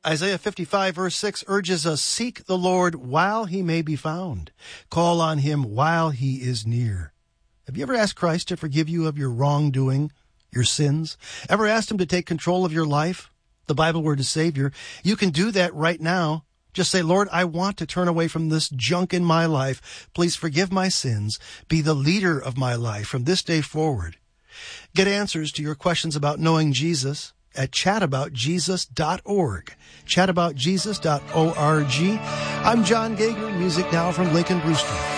Isaiah 55 verse 6 urges us, seek the Lord while he may be found. Call on him while he is near. Have you ever asked Christ to forgive you of your wrongdoing, your sins? Ever asked him to take control of your life? The Bible word is Savior. You can do that right now. Just say, Lord, I want to turn away from this junk in my life. Please forgive my sins. Be the leader of my life from this day forward. Get answers to your questions about knowing Jesus at chataboutjesus.org. Chataboutjesus.org. I'm John Gager, music now from Lincoln Brewster.